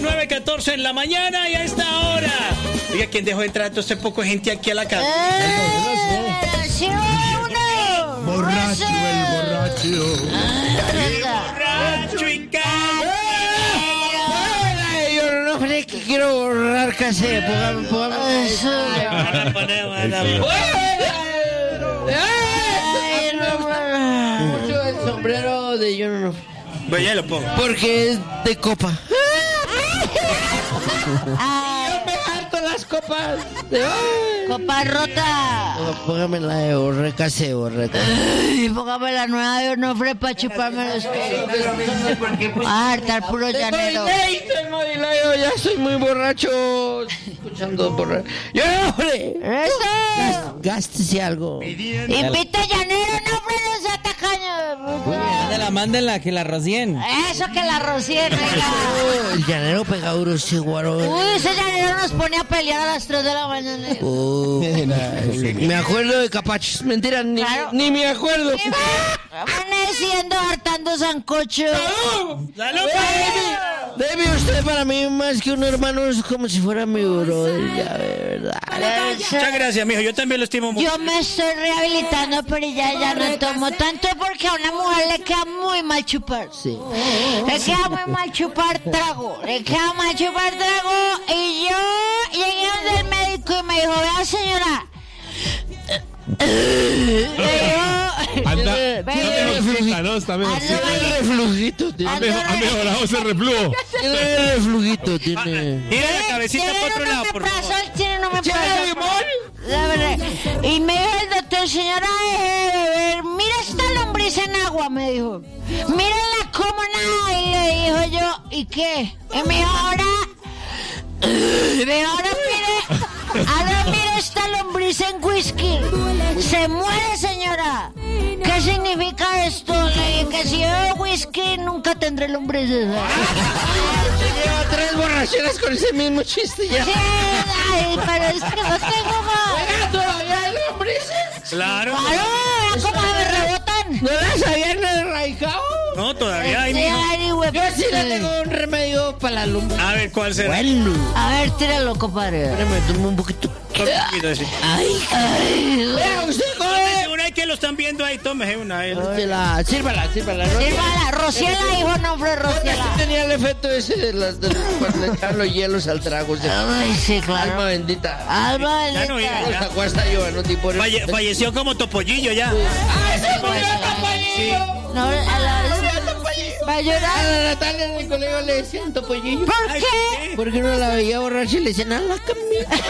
9:14 en la mañana y a esta hora. Oiga, ¿quién dejó entrar todo este poco de gente aquí a la casa? Borracho, el borracho. Borracho en casa. Yo no sé que quiero borrar casé. Póngame eso. Mucho el sombrero de yo no. Pues ya lo pongo. Porque es de copa. Yo me harto las copas. Copa rota. Póngame la de borré casé, borré. Póngame la nueva de Onofre para chuparme los codos. Hartar puro llanero. Ya estoy muy borracho. Escuchando borracho. ¡Yo, hombre! ¡Eso! Gástese algo. Invita a llanero, Onofre, no sea tacaño. Mándenla, que la rocien. Eso que la rocien, venga. El llanero pega duro, ese guaro. Uy, ese llanero nos pone a pelear a las 3 de la mañana. Me acuerdo de Capachos. Mentira, ni me acuerdo. Amaneciendo, hartando sancocho. ¡Salud! Baby, usted para mí más que un hermano es como si fuera mi brother, ya de verdad. Muchas gracias, mijo. Yo también lo estimo mucho. Yo me estoy rehabilitando, pero ya no tomo tanto porque a una mujer le queda muy mal chupar. Sí. Le queda muy mal chupar trago. Le queda mal chupar trago. Y yo llegué donde el médico y me dijo, vea señora. Anda, está mejorcito. Reflujito, Ha mejorado ese reflujo. tiene reflujito, tiene. Mira la cabecita para otro lado, por favor. No me pasa. La verdad. Y me dijo el doctor, señora, mira esta lombriz en agua, me dijo. Mírenla como nada. Y le dijo yo, ¿y qué? Y me dijo, ahora mire esta lombriz en whisky. Se muere, señora. ¿Qué significa esto? Le dije que si bebo whisky nunca tendré lombrices. Lleva 3 borracheras con ese mismo chiste ya. Sí, ay, pero es que no tengo más. Oiga, ¿todavía hay lombrices? Claro. Claro, ¿cómo me rebotan? ¿No las habían erradicado? No, todavía hay, Sí, mijo. ay, güey. Yo sí le tengo un remedio para la lumbre. A ver, ¿cuál será? Bueno. A ver, tíralo, compadre. Me tomo un poquito. Un poquito así. Ay. Vea, usted Tómese una y que lo están viendo ahí. Tómese una. Sírvala. Sírvala, Rociela, hijo, no fue Rociela. Tenía el efecto ese de cuando le echan los hielos al trago. Ay, sí, claro. Alma bendita. Alma Ya no bendita. vive, ya. Se acuesta yo, ¿no? Tipo, Falleció como topollillo ya. ¡Ay, se murió Topollillo! No, a la va a A llorar. la Natalia en el colegio le decían Topollillo. ¿Por Ay, qué? Porque uno la veía borracha y le decían a la camita.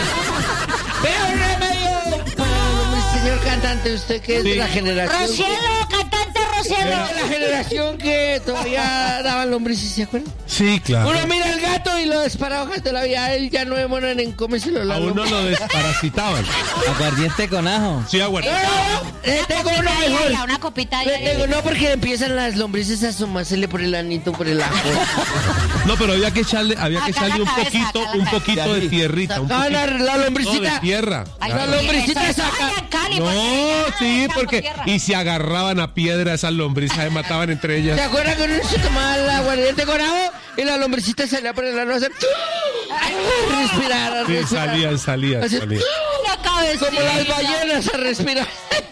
¡Vea un remedio! Señor cantante, usted que es de la generación. Rocielo, cantante Rocielo. De la generación que todavía daban lombrices, ¿se acuerdan? Sí, claro. Uno mira al gato y lo desparahojas todavía. Él ya no demoran en comérselo la A uno lo desparasitaban. Aguardiente con ajo. Sí, aguardiente. Tengo uno mejor. Una copita Le diaria. tengo, no, porque empiezan las lombrices a asomársele por el anito, por el ajo. No, pero había que echarle Acá la un cabeza, poquito, acá la un cabeza. poquito de tierrita. Un Sacaban poquito. la No, de lombricita. tierra. Ay, La sí, lombricita eso, saca. ay, Cali, No, porque sí, acá por porque... tierra. Y se agarraban a piedra esas lombrices, se mataban entre ¿Se ellas. acuerdan que uno se tomaba el aguardiente con ajo y la lombricita salía por el ano a hacer... Respirar, a Sí, respirar. salían. Así, La cabeza. como las ballenas a respirar.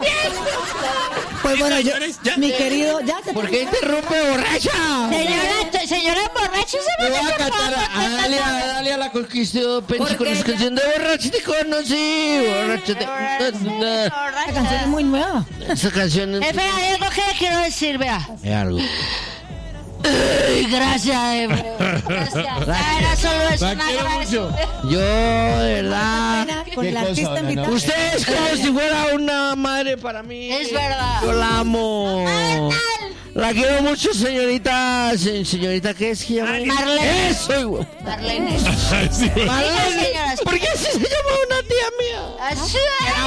Pues bueno, yo, señores, ya. mi querido, ya te ¿Por qué interrumpe, borracha? Señora borracha, se Me me voy a cantar a Dalia la conquistó Penchi con su canción de borracha te conocí, borracha te... la canción es muy nueva. Esa canción es... Vea, hay algo que le quiero decir, vea. algo. Ay, gracias, gracias. Ah, era solo eso, La una quiero gracia. Yo, de verdad... Con el artista invitado. Usted es como si fuera una madre para mí. Es verdad. Yo la amo. La quiero mucho, señorita. Señorita, ¿qué es que llama? Marlene. Eso, igual. Marlene. Sí, bueno. Marlene. señora. ¿Por qué así se llama una tía mía? Así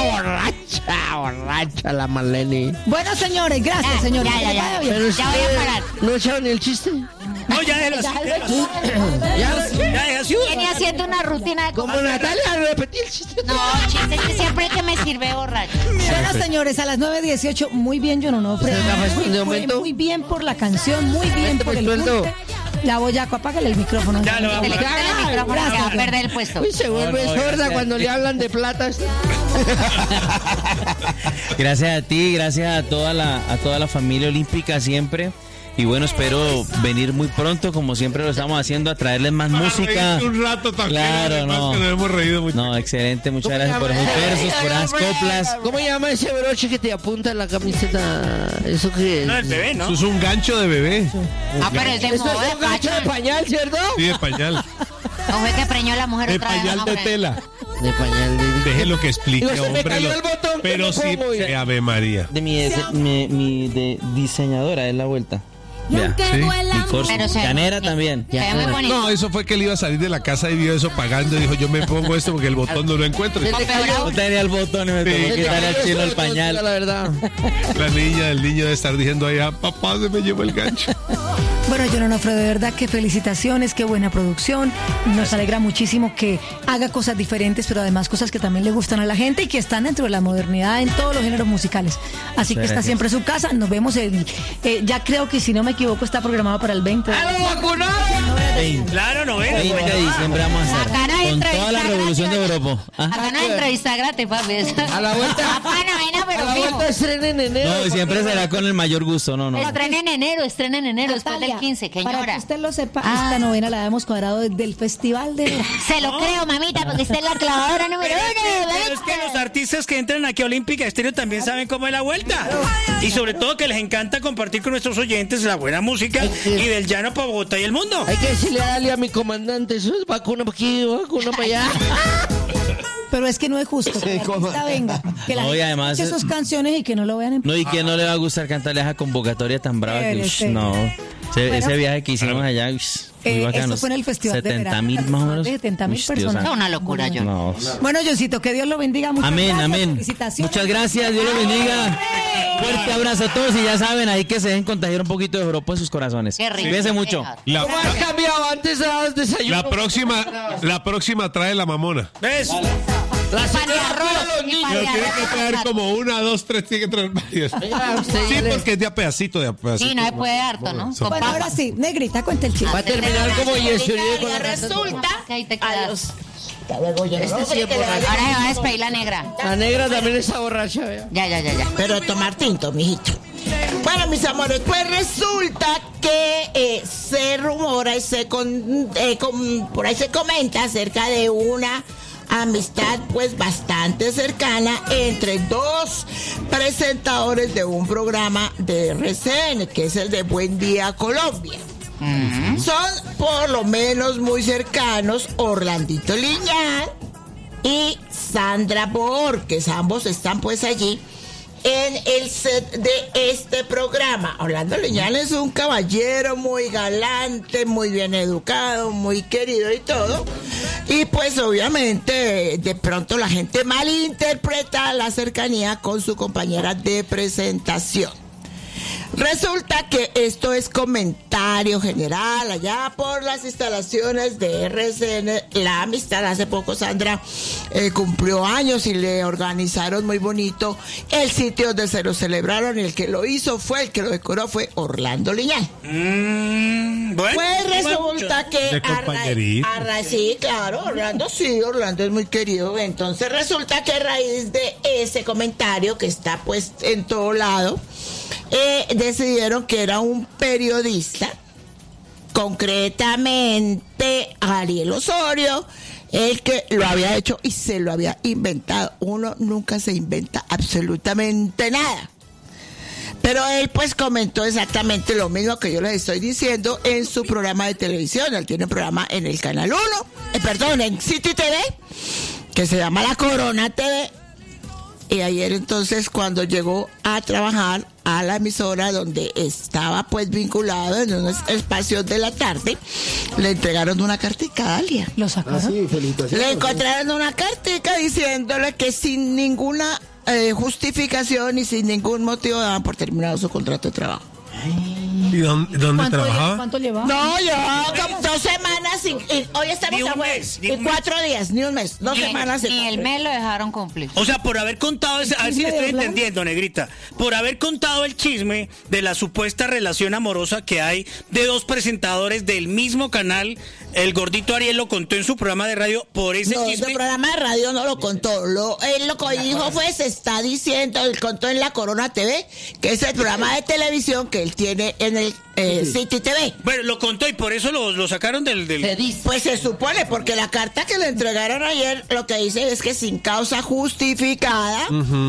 Era borracha la Marlene. Bueno, señores, gracias, señores. ya. Que les vaya bien. Pero Ya voy a parar. ¿No echaron ni el chiste? No, ya déjalo así. Ya déjalo así. Viene haciendo una rutina de Como Natalia, repetí el chiste. No, chiste que siempre que me sirve borracho. Bueno, señores, a las 9:18, muy bien, yo no Se la fue de Muy momento. bien por la canción, muy bien por el Suelto. punte. La Boyaco, apágale el micrófono. Ya lo Se le vamos quita el micrófono, que va a perder el puesto. Uy, se vuelve sorda cuando le hablan de plata. Gracias a ti, gracias a toda la familia olímpica siempre. Y bueno, espero venir muy pronto, como siempre lo estamos haciendo, a traerles más música. Un rato también. Claro, no. Que nos hemos reído mucho. No, excelente, muchas gracias por esos versos, por esas coplas. ¿Cómo llama ese broche que te apunta en la camiseta? ¿Eso qué es? No, el bebé, ¿no? Eso es un gancho de bebé. Ah, pero es de Esto moda, es un gancho de Pacho. pañal, ¿cierto? Sí, de pañal. No fue que preñó la mujer De otra vez. pañal ¿no, de hombre? tela. De pañal de... Déjelo que explique, Digo, se me hombre. cayó el botón que Pero me sí, pongo, oiga. Ave María. De mi diseñadora es la vuelta. Vea, Sí. mi corso. Pero se- Canera también. Se ve muy bonito. No, eso fue que él iba a salir de la casa y vio eso pagando y dijo, yo me pongo esto porque el botón no lo encuentro. Se le cayó- No tenía el botón y me Sí. tocó se le quitarle al cayó chino el botón, pañal. La verdad. La niña, el niño debe estar diciendo ahí, ah, papá, se me llevó el gancho. Bueno, John Onofre, de verdad que felicitaciones, qué buena producción. Nos alegra muchísimo que haga cosas diferentes, pero además cosas que también le gustan a la gente y que están dentro de la modernidad en todos los géneros musicales. Así que está Gracias. siempre en su casa. Nos vemos ya creo que si no me equivoco está programado para el 20. Claro, novena. 20 de diciembre vamos a hacer. Acá no hay Con entrevista toda la revolución de gratis. Europa. Ah. Acá no hay entrevista gratis, papi. A la vuelta. Papá, novena, A pero la fijo. vuelta estrena en enero. No, y siempre será con el mayor gusto, no. Estrena en enero, después del 15, que Para que llora. usted lo sepa, esta novena la hemos cuadrado desde el Festival de Verano. Se lo creo, mamita, porque usted es la clavadora número Pero es que los artistas que entran aquí a Olímpica Estéreo también saben cómo es la vuelta. Y sobre todo que les encanta compartir con nuestros oyentes la buena música y del llano para Bogotá y el mundo. Hay que decirle a Dalia, a mi comandante, eso es vacuna para aquí, vacuna para allá. Pero es que no es justo que el artista venga, que la No, y gente además escuche sus canciones y que no lo vean en No, ¿y quién no le va a gustar cantarle esa convocatoria tan brava? Que, Sí. no. Ese Bueno. viaje que hicimos allá, muy bacano. Eso fue en el Festival de 70.000 Verano. más o menos. 70.000 Dios personas. santo. Es una locura, John. No. Bueno, Johncito, que Dios lo bendiga mucho. Amén, Gracias, amén. felicitaciones. Muchas gracias, Dios los bendiga. Fuerte abrazo a todos y ya saben, ahí que se dejen contagiar un poquito de Europa en sus corazones. Qué rico. Cuídense mucho. La, ¿Cómo has cambiado? Antes dabas desayuno. la próxima trae la mamona. ¿Ves? La Pan de señora arroz, cuida a los y niños. pan Pero de tiene arroz que traer con como 1, 2, 3, tiene que traer varias. Ya, usted Sí, ya le- porque es de a pedacito, de a pedacito. Sí, no se puede harto, ¿no? Con Bueno, ahora papa. sí, Negrita, cuenta el chiste. Va a terminar como Yesu con la Resulta Que ahí te a quedas. los... Este sí es borracho. Ahora se va a despedir la negra. La negra también está borracha, vea. Ya. Pero de tomar tinto, mijito. Bueno, mis amores, pues resulta que se rumora y por ahí se comenta acerca de una amistad pues bastante cercana entre dos presentadores de un programa de RCN, que es el de Buen Día Colombia. Son por lo menos muy cercanos Orlandito Liñán y Sandra Borges. Ambos están pues allí en el set de este programa. Orlando Liñán es un caballero muy galante, muy bien educado, muy querido y todo. Y pues obviamente de pronto la gente malinterpreta la cercanía con su compañera de presentación. Resulta que esto es comentario general allá por las instalaciones de RCN. La amistad, hace poco Sandra cumplió años y le organizaron muy bonito el sitio donde se lo celebraron, y el que lo hizo fue, el que lo decoró fue Orlando Liñán. Bueno. Pues resulta que De compañerito. sí, claro, Orlando es muy querido. Entonces resulta que a raíz de ese comentario que está pues en todo lado, decidieron que era un periodista, concretamente Ariel Osorio, el que lo había hecho y se lo había inventado. Uno nunca se inventa absolutamente nada. Pero él pues comentó exactamente lo mismo que yo les estoy diciendo en su programa de televisión. Él tiene un programa en el Canal 1, en City TV, que se llama La Corona TV. Y ayer entonces cuando llegó a trabajar a la emisora donde estaba pues vinculado en unos espacios de la tarde, le entregaron una cartica a Dalia. ¿Lo sacaron? Le encontraron una cartica diciéndole que sin ninguna justificación y sin ningún motivo daban por terminado su contrato de trabajo. ¿Y dónde trabajaba? ¿Cuánto llevaba? No, yo como 2 semanas y hoy estamos a jueves. Y 4 días, ni un mes. 2 semanas. Y el mes lo dejaron cumplir. O sea, por haber contado, a ver si le estoy entendiendo, negrita, por haber contado el chisme de la supuesta relación amorosa que hay de 2 presentadores del mismo canal, el gordito Ariel lo contó en su programa de radio, por ese No, chisme. ese programa de radio no lo contó. Él lo que dijo fue, se está diciendo, él contó en la Corona TV, que es el programa de televisión que él tiene en el City TV. Bueno, lo contó y por eso lo sacaron del... Pues se supone, porque la carta que le entregaron ayer lo que dice es que sin causa justificada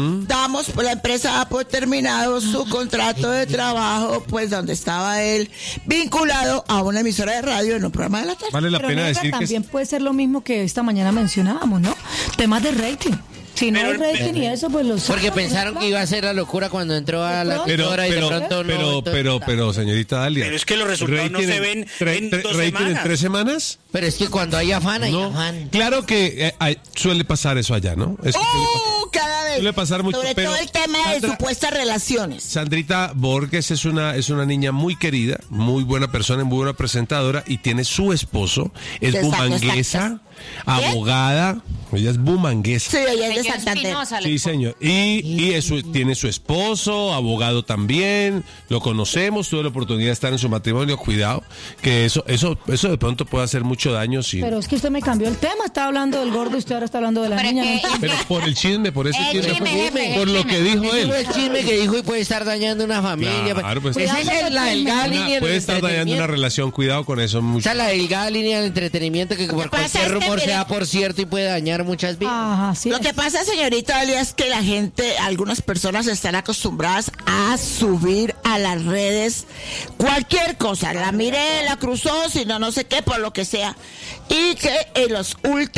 la empresa da por terminado su contrato de trabajo, pues donde estaba él vinculado a una emisora de radio en un programa de la tarde. Vale la Pero pena Negra, decir que... también puede ser lo mismo que esta mañana mencionábamos, ¿no? Temas de rating. Si no hay rating y eso, pues los... Porque pensaron que iba a ser la locura cuando entró a la emisora y de pronto no. Pero, señorita Dalia. Pero es que los resultados no se ven en 2 ¿Rating semanas. en 3 semanas? Pero es que cuando hay afán, hay No. afán. Claro que suele pasar eso allá, ¿no? Cada vez. Suele pasar mucho, Sobre pero, todo el tema de Sandra, supuestas relaciones. Sandrita Borges es una niña muy querida, muy buena persona, muy buena presentadora y tiene su esposo, es Exacto, bumanguesa, abogada, ella es bumanguesa. Sí, ella es de Señor Santander. Espinosa, Sí, señor. Y eso, tiene su esposo, abogado también, lo conocemos, tuve la oportunidad de estar en su matrimonio, cuidado, que eso de pronto puede hacer mucho daño si... Pero es que usted me cambió el tema, estaba hablando del gordo y usted ahora está hablando de la Pero niña. es que- ¿no? Pero por el chisme, por ese El chisme, chisme, por lo jefe, que dijo Eso él. es el chisme que dijo y puede estar dañando una familia. Claro, pues. Esa es la delgada línea del Puede estar dañando una entretenimiento. relación, cuidado con eso mucho. Esa es la delgada línea del entretenimiento que por pasa cualquier es que, rumor mire, sea por cierto y puede dañar muchas vidas. Ajá, sí. Lo que pasa, señorita Dalia, es que la gente, algunas personas están acostumbradas a subir a las redes cualquier cosa. La miré, la cruzó, si no sé qué, por lo que sea. Y que en las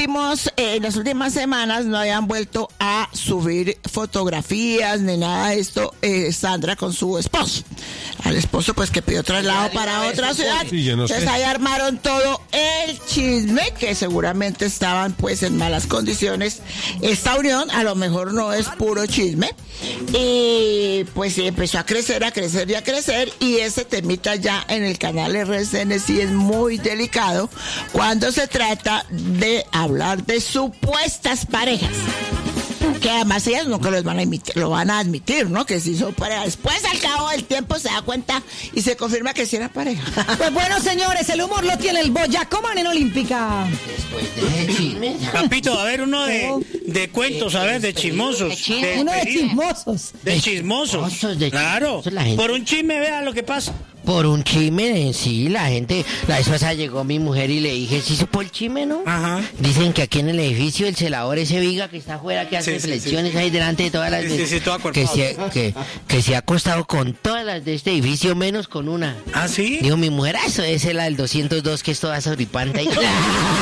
últimas semanas no habían vuelto a subir fotografías ni nada de esto, Sandra con su esposo. Al esposo, pues, que pidió traslado para otra ciudad. Sí, yo no sé. Entonces ahí armaron todo el chisme, que seguramente estaban, pues, en malas condiciones. Esta unión a lo mejor no es puro chisme. Y pues empezó a crecer y a crecer. Y ese temita ya en el canal RCN sí es muy delicado cuando se trata de hablar de supuestas parejas. Que además ellas nunca lo van a admitir, ¿no? Que si son pareja. Después, al cabo del tiempo, se da cuenta y se confirma que sí era pareja. Pues bueno, señores, el humor lo tiene el Boyacó en Olímpica. Papito, a ver, uno de cuentos, a ver, de chismosos. Uno de despedidos. chismosos. De chismosos. Chismosos, Claro. la gente. Por un chisme, vea lo que pasa. Por un chisme, sí, la gente. La vez pasada llegó mi mujer y le dije, ¿sí supo el chisme, no? Ajá. Dicen que aquí en el edificio el celador, ese viga que está afuera, que hace Sí, sí, flexiones ahí delante de todas las... Sí, todo que, acuerpado. que se ha acostado con todas las de este edificio, menos con una. ¿Ah, sí? Dijo mi mujer, eso es la del 202, que es toda soripanta.